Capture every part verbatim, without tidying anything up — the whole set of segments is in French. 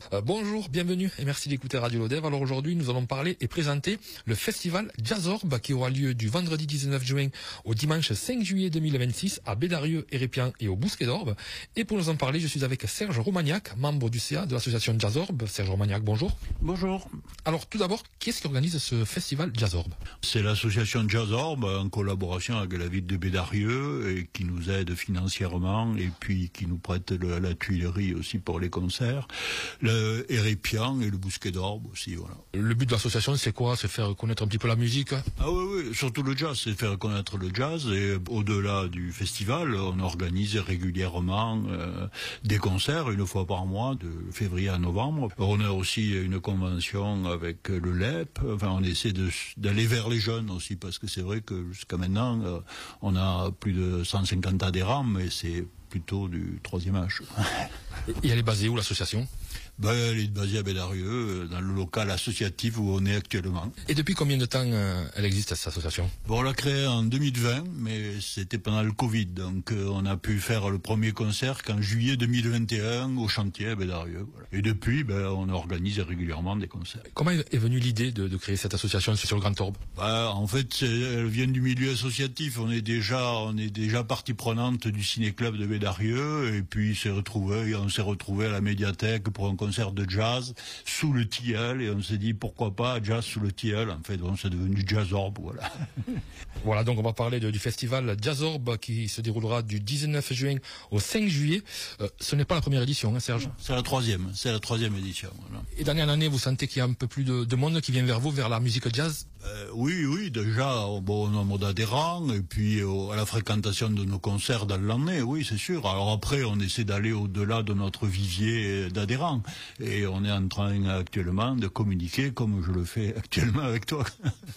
Euh, bonjour, bienvenue et merci d'écouter Radio Lodève. Alors aujourd'hui, nous allons parler et présenter le festival Jazzorb qui aura lieu du vendredi dix-neuf juin au dimanche cinq juillet deux mille vingt-six à Bédarieux, Hérépian et au Bousquet d'Orbe. Et pour nous en parler, je suis avec Serge Romagnac, membre du C A de l'association Jazzorb. Serge Romagnac, bonjour. Bonjour. Alors tout d'abord, qui est-ce qui organise ce festival Jazzorb? C'est l'association Jazzorb en collaboration avec la ville de Bédarieux et qui nous aide financièrement et puis qui nous prête le, la Tuilerie aussi pour les concerts. Le Hérépian et le Bousquet d'Orbe aussi, voilà. Le but de l'association, c'est quoi? C'est faire connaître un petit peu la musique? Ah oui, oui, surtout le jazz, c'est faire connaître le jazz. Et au-delà du festival, on organise régulièrement euh, des concerts, une fois par mois, de février à novembre. On a aussi une convention avec le L E P. Enfin, on essaie de, d'aller vers les jeunes aussi, parce que c'est vrai que jusqu'à maintenant, euh, on a plus de cent cinquante adhérents, mais c'est plutôt du troisième âge. Et elle est basée où, l'association? Ben, elle est basée à Bédarieux, dans le local associatif où on est actuellement. Et depuis combien de temps euh, elle existe, cette association? Bon, on l'a créée en deux mille vingt, mais c'était pendant le Covid, donc euh, on a pu faire le premier concert qu'en juillet deux mille vingt et un au chantier à Bédarieux. Voilà. Et depuis, ben, on organise régulièrement des concerts. Comment est venue l'idée de, de créer cette association sur le Grand Orbe? Ben, en fait, c'est, elle vient du milieu associatif. On est déjà, on est déjà partie prenante du ciné-club de Bédarieux, et puis s'est retrouvé, on s'est retrouvé à la médiathèque pour un concert de jazz sous le tilleul, et on s'est dit pourquoi pas jazz sous le tilleul. En fait, bon, c'est devenu Jazzorb, voilà. Voilà, donc on va parler de, du festival Jazzorb qui se déroulera du dix-neuf juin au cinq juillet. Euh, ce n'est pas la première édition, hein, Serge? C'est la troisième, c'est la troisième édition. Voilà. Et d'année en année, vous sentez qu'il y a un peu plus de, de monde qui vient vers vous, vers la musique jazz? Euh, oui, oui, déjà au bon nombre d'adhérents, et puis au, à la fréquentation de nos concerts dans l'année, oui, c'est sûr. Alors après, on essaie d'aller au-delà de notre vivier d'adhérents, et on est en train actuellement de communiquer comme je le fais actuellement avec toi.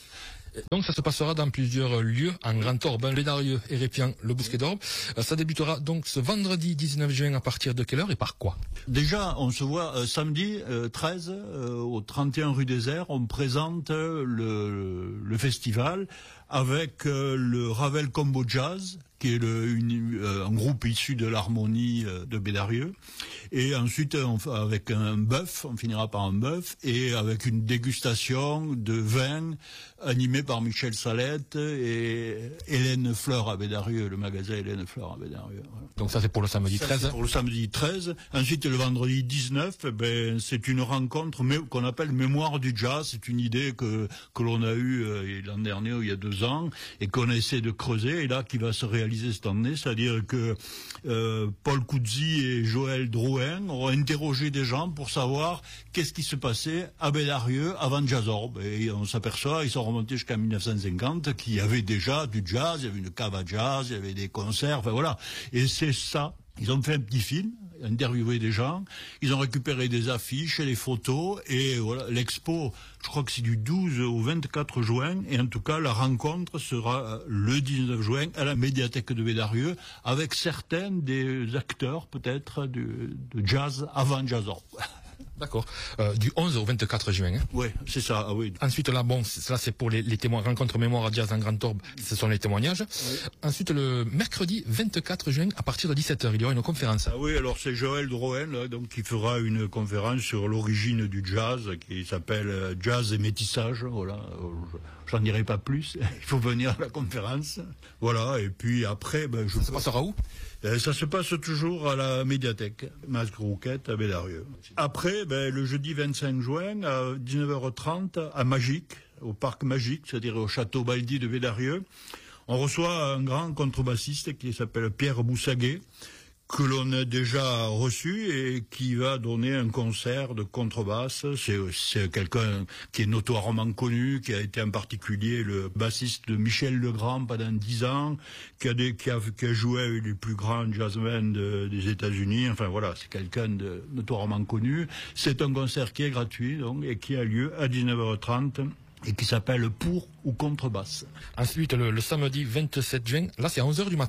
Donc ça se passera dans plusieurs lieux en Grand Orbe, Bédarieux, Hérépian, le Bousquet d'Orbe. Euh, ça débutera donc ce vendredi dix-neuf juin à partir de quelle heure et par quoi? Déjà, on se voit euh, samedi euh, treize euh, au trente et un rue des Airs. On présente euh, le, le festival avec euh, le Ravel Combo Jazz, qui est le, une, euh, un groupe issu de l'harmonie euh, de Bédarieux. Et ensuite, on, avec un bœuf, on finira par un bœuf, et avec une dégustation de vin animée par Michel Salette et Hélène Fleur à Bédarieux, le magasin Hélène Fleur à Bédarieux. Voilà. Donc ça c'est pour le samedi treize. Ça, c'est pour le samedi treize. Ensuite, le vendredi dix-neuf, ben, c'est une rencontre mais, qu'on appelle Mémoire du Jazz. C'est une idée que, que l'on a eue euh, l'an dernier, il y a deux ans, et qu'on essaie de creuser, et là, qui va se réaliser cette année. C'est-à-dire que euh, Paul Couzzi et Joël Drouin ont interrogé des gens pour savoir qu'est-ce qui se passait à Bédarieux avant Jazzorb. Et on s'aperçoit, ils sont remontés jusqu'à mille neuf cent cinquante, qu'il y avait déjà du jazz, il y avait une cave à jazz, il y avait des concerts, enfin voilà. Et c'est ça. Ils ont fait un petit film, interviewé des gens, ils ont récupéré des affiches et des photos, et voilà, l'expo, je crois que c'est du douze au vingt-quatre juin, et en tout cas, la rencontre sera le dix-neuf juin à la médiathèque de Bédarieux, avec certains des acteurs, peut-être, de, de jazz avant Jazzorb. D'accord. Euh, du onze au vingt-quatre juin. Hein. Oui, c'est ça, ah oui. Ensuite, là, bon, ça c'est pour les, les témoins, rencontre mémoire jazz en Grand Orbe, ce sont les témoignages. Oui. Ensuite, le mercredi vingt-quatre juin, à partir de dix-sept heures, il y aura une conférence. Ah oui, alors c'est Joël Drouin, là, donc, qui fera une conférence sur l'origine du jazz, qui s'appelle Jazz et métissage, voilà. J'en dirai pas plus, il faut venir à la conférence. Voilà, et puis après, ben, je... Ça se passera où? Euh, ça se passe toujours à la médiathèque, Masque Rouquette à Bédarieux. Après, ben, le jeudi vingt-cinq juin, à dix-neuf heures trente, à Magique, au parc Magique, c'est-à-dire au château Baldi de Bédarieux, on reçoit un grand contrebassiste qui s'appelle Pierre Boussaguet, que l'on a déjà reçu et qui va donner un concert de contrebasse. C'est, c'est quelqu'un qui est notoirement connu, qui a été en particulier le bassiste de Michel Legrand pendant dix ans, qui a, des, qui a, qui a joué avec les plus grands jazzmen de, des États-Unis. Enfin voilà, c'est quelqu'un de notoirement connu. C'est un concert qui est gratuit donc, et qui a lieu à dix-neuf heures trente. Et qui s'appelle Pour ou Contrebasse. Ensuite, le, le samedi vingt-sept juin, là c'est à onze heures du matin.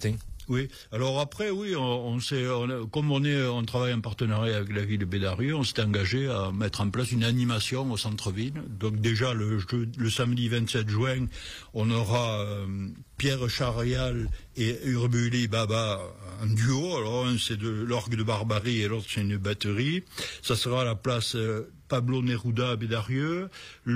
Oui. Alors après, oui, on, on s'est, on, comme on est, on travaille en partenariat avec la ville de Bédarieux, on s'est engagé à mettre en place une animation au centre-ville. Donc déjà le, le samedi vingt-sept juin, on aura euh, Pierre Charial et Urbuli Baba en duo. Alors un c'est de l'orgue de Barbarie et l'autre c'est une batterie. Ça sera à la place euh, Pablo Neruda à Bédarieux.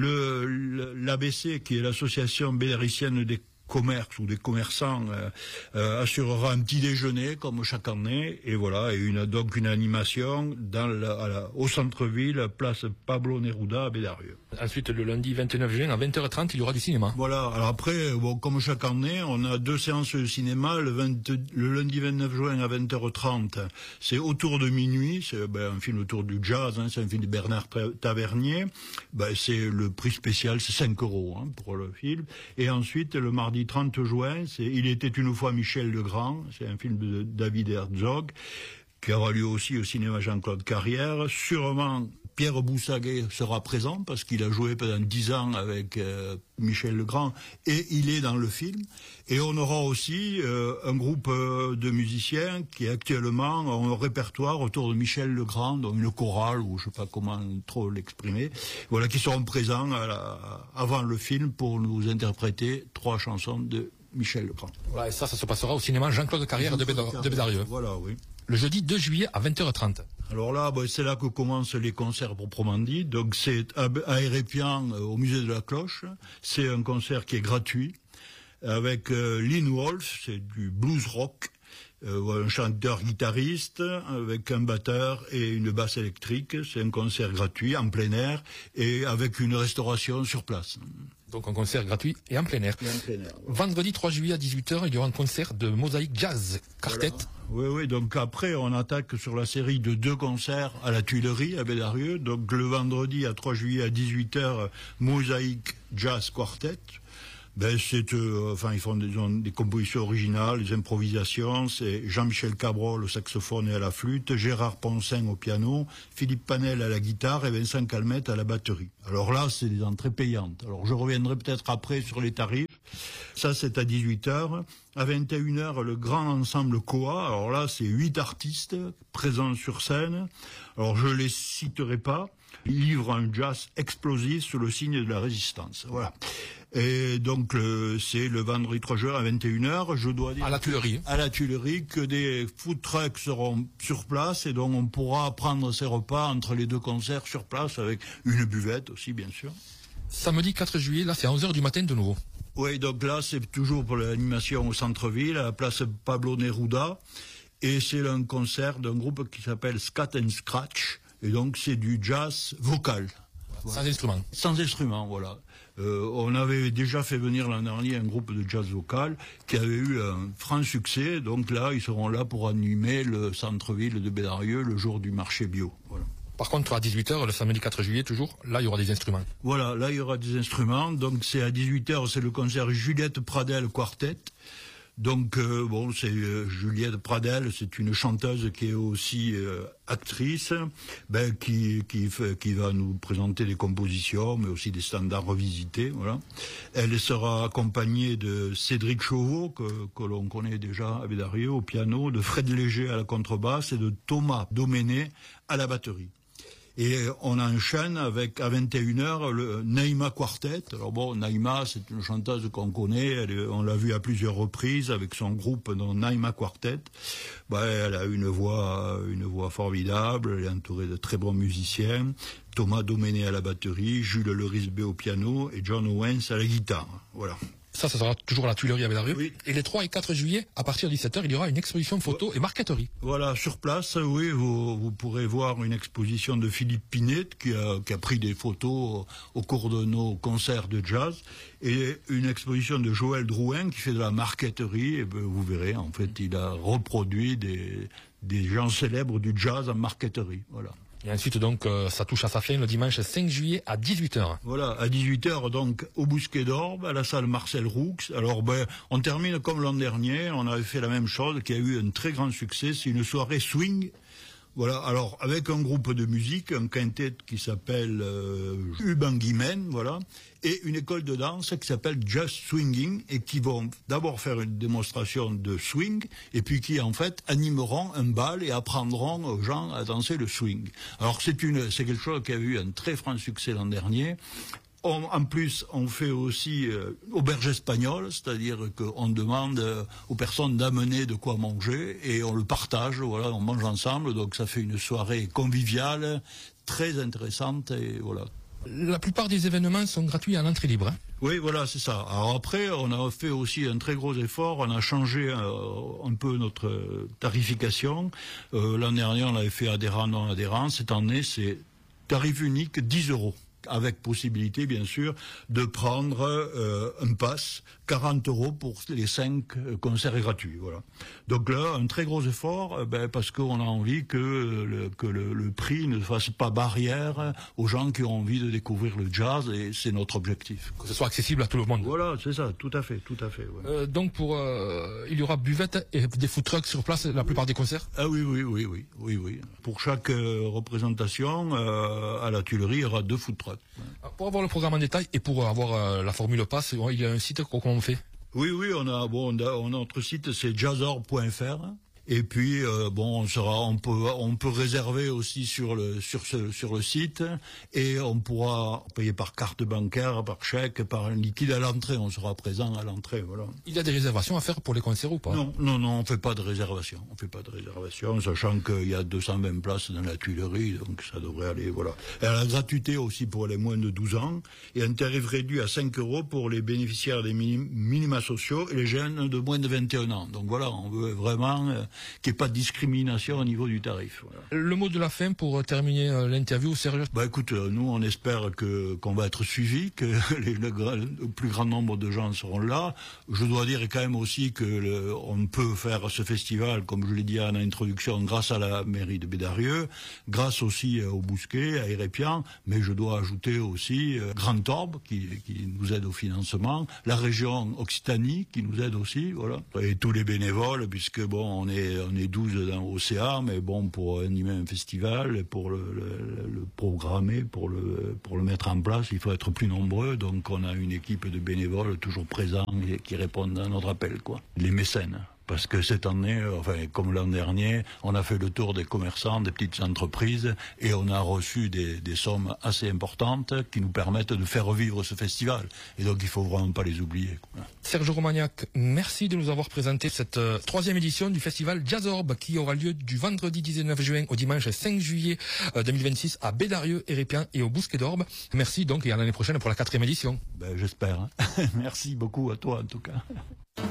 Le, l'A B C, qui est l'association bédaricienne des commerce ou des commerçants euh, euh, assurera un petit déjeuner comme chaque année et voilà et une donc une animation dans la, à la, au centre-ville, place Pablo Neruda à Bédarieux. Ensuite le lundi vingt-neuf juin à vingt heures trente il y aura du cinéma. Voilà, alors après bon, comme chaque année on a deux séances de cinéma. Le, vingt, le lundi vingt-neuf juin à vingt heures trente c'est Autour de minuit, c'est ben, un film autour du jazz, hein, c'est un film de Bernard Tavernier. Ben, c'est le prix spécial, c'est cinq euros hein, pour le film. Et ensuite le mardi trente juin, c'est Il était une fois Michel Legrand, c'est un film de David Herzog, qui aura lieu aussi au cinéma Jean-Claude Carrière. Sûrement, Pierre Boussaguet sera présent, parce qu'il a joué pendant dix ans avec euh, Michel Legrand, et il est dans le film. Et on aura aussi euh, un groupe euh, de musiciens qui actuellement ont un répertoire autour de Michel Legrand, donc une chorale, ou je ne sais pas comment trop l'exprimer, voilà, qui seront présents à la, avant le film pour nous interpréter trois chansons de Michel Legrand. Voilà, et ça, ça se passera au cinéma Jean-Claude Carrière de, Bédar de Bédarieux. Voilà, oui. Le jeudi deux juillet à vingt heures trente. Alors là, bah, c'est là que commencent les concerts proprement dit. Donc c'est à, à Hérépian, euh, au musée de la Cloche. C'est un concert qui est gratuit, avec euh, Lynn Wolf, c'est du blues rock, euh, un chanteur-guitariste, avec un batteur et une basse électrique. C'est un concert gratuit, en plein air, et avec une restauration sur place. Donc un concert gratuit et en plein air. Et en plein air. Vendredi trois juillet à dix-huit heures, il y aura un concert de Mosaïque Jazz Quartet. Voilà. Oui, oui, donc après on attaque sur la série de deux concerts à la Tuilerie, à Bédarieux. Donc le vendredi à trois juillet à dix-huit heures, Mosaïque Jazz Quartet. Ben c'est, euh, enfin ils font des, des compositions originales, des improvisations. C'est Jean-Michel Cabrol au saxophone et à la flûte, Gérard Poncin au piano, Philippe Panel à la guitare et Vincent Calmette à la batterie. Alors là, c'est des entrées payantes. Alors je reviendrai peut-être après sur les tarifs. Ça, c'est à dix-huit heures. À vingt et une heures, le grand ensemble Coa. Alors là, c'est huit artistes présents sur scène. Alors je les citerai pas. Ils livrent un jazz explosif sous le signe de la résistance. Voilà. Et donc le, c'est le vendredi trois juin à vingt et une heures. Je dois dire à la Tuilerie. À la Tuilerie que des food trucks seront sur place et donc on pourra prendre ses repas entre les deux concerts sur place avec une buvette aussi bien sûr. Samedi quatre juillet, là c'est à onze heures du matin de nouveau. Oui, donc là c'est toujours pour l'animation au centre-ville, à la place Pablo Neruda, et c'est un concert d'un groupe qui s'appelle Scat and Scratch, et donc c'est du jazz vocal. Sans instrument. Sans instrument, voilà. Euh, on avait déjà fait venir l'an dernier un groupe de jazz vocal qui avait eu un franc succès, donc là ils seront là pour animer le centre-ville de Bédarieux le jour du marché bio. Voilà. Par contre, à dix-huit heures, le samedi quatre juillet, toujours, là, il y aura des instruments. Voilà, là, il y aura des instruments. Donc, c'est à dix-huit heures, c'est le concert Juliette Pradel Quartet. Donc, euh, bon, c'est euh, Juliette Pradel, c'est une chanteuse qui est aussi euh, actrice, ben, qui, qui, fait, qui va nous présenter des compositions, mais aussi des standards revisités, voilà. Elle sera accompagnée de Cédric Chauveau, que, que l'on connaît déjà à Bédarieux, au piano, de Fred Léger à la contrebasse et de Thomas Doméné à la batterie. Et on enchaîne avec, à vingt et une heures, le Naïma Quartet. Alors bon, Naïma, c'est une chanteuse qu'on connaît, elle est, on l'a vue à plusieurs reprises avec son groupe dans Naïma Quartet. Bah, elle a une voix, une voix formidable, elle est entourée de très bons musiciens. Thomas Doméné à la batterie, Jules Lerisbé au piano et John Owens à la guitare. Voilà. Ça, ça sera toujours à la Tuilerie à Bédarieux. Oui. Et les trois et quatre juillet, à partir de dix-sept heures, il y aura une exposition photo et marqueterie. Voilà, sur place, oui, vous, vous pourrez voir une exposition de Philippe Pinet qui a, qui a pris des photos au cours de nos concerts de jazz, et une exposition de Joël Drouin qui fait de la marqueterie. Et ben, vous verrez, en fait, il a reproduit des, des gens célèbres du jazz en marqueterie. Voilà. Et ensuite, donc, euh, ça touche à sa fin le dimanche cinq juillet à dix-huit heures. Voilà, à dix-huit heures, donc, au Bousquet d'Orbe, à la salle Marcel Roux. Alors, ben, on termine comme l'an dernier. On avait fait la même chose, qui a eu un très grand succès. C'est une soirée swing Voilà, alors avec un groupe de musique, un quintet qui s'appelle euh, Urban Guimen, voilà, et une école de danse qui s'appelle Just Swinging, et qui vont d'abord faire une démonstration de swing, et puis qui en fait animeront un bal et apprendront aux gens à danser le swing. Alors c'est une, c'est quelque chose qui a eu un très franc succès l'an dernier. On, en plus, on fait aussi euh, auberge espagnole, c'est-à-dire qu'on demande euh, aux personnes d'amener de quoi manger et on le partage, voilà, on mange ensemble, donc ça fait une soirée conviviale, très intéressante et voilà. La plupart des événements sont gratuits à l'entrée libre. Hein. Oui, voilà, c'est ça. Alors après, on a fait aussi un très gros effort, on a changé euh, un peu notre tarification. Euh, l'an dernier, on avait fait adhérent, non adhérent. Cette année, c'est tarif unique, dix euros. Avec possibilité, bien sûr, de prendre euh, un pass, quarante euros pour les cinq concerts gratuits. Voilà. Donc là, un très gros effort, euh, ben, parce qu'on a envie que, le, que le, le prix ne fasse pas barrière aux gens qui ont envie de découvrir le jazz, et c'est notre objectif. Que ce soit accessible à tout le monde. Voilà, c'est ça, tout à fait, tout à fait. Ouais. Euh, donc pour, euh, il y aura buvette et des food trucks sur place la plupart des concerts. Ah oui, oui, oui, oui, oui, oui. Pour chaque euh, représentation, euh, à la Tuilerie, il y aura deux food trucks. Pour avoir le programme en détail et pour avoir euh, la formule passe, il y a un site, comment on fait? Oui, oui, on a, bon, on a, on a notre site, c'est jazzorb point f r. Et puis euh, bon, on sera, on peut, on peut réserver aussi sur le sur ce sur le site, et on pourra payer par carte bancaire, par chèque, par un liquide à l'entrée. On sera présent à l'entrée, voilà. Il y a des réservations à faire pour les concerts ou pas? Non, non, non, on fait pas de réservation. On fait pas de réservation, sachant qu'il y a deux cent vingt places dans la Tuilerie, donc ça devrait aller, voilà. Et à la gratuité aussi pour les moins de douze ans, et un tarif réduit à cinq euros pour les bénéficiaires des minim minima sociaux et les jeunes de moins de vingt et un ans. Donc voilà, on veut vraiment euh, qu'il n'y ait pas de discrimination au niveau du tarif. Voilà. Le mot de la fin pour terminer euh, l'interview, Serge? Bah écoute, euh, nous on espère que qu'on va être suivis, que les, le, le plus grand nombre de gens seront là. Je dois dire quand même aussi que le, on peut faire ce festival, comme je l'ai dit en introduction, grâce à la mairie de Bédarieux, grâce aussi euh, au Bousquet, à Hérépian, mais je dois ajouter aussi euh, Grand Orbe qui, qui nous aide au financement, la région Occitanie qui nous aide aussi, voilà, et tous les bénévoles, puisque bon, on est on est douze dans O C A, mais bon, pour animer un festival, pour le, le, le programmer, pour le pour le mettre en place, il faut être plus nombreux, donc on a une équipe de bénévoles toujours présents et qui répondent à notre appel, quoi. Les mécènes. Parce que cette année, enfin, comme l'an dernier, on a fait le tour des commerçants, des petites entreprises, et on a reçu des, des sommes assez importantes qui nous permettent de faire revivre ce festival. Et donc, il faut vraiment pas les oublier, quoi. Serge Romagnac, merci de nous avoir présenté cette euh, troisième édition du festival Jazzorb qui aura lieu du vendredi dix-neuf juin au dimanche cinq juillet euh, deux mille vingt-six à Bédarieux, Hérépian et au Bousquet d'Orbe. Merci donc, et à l'année prochaine pour la quatrième édition. Ben, j'espère. Merci beaucoup à toi, en tout cas.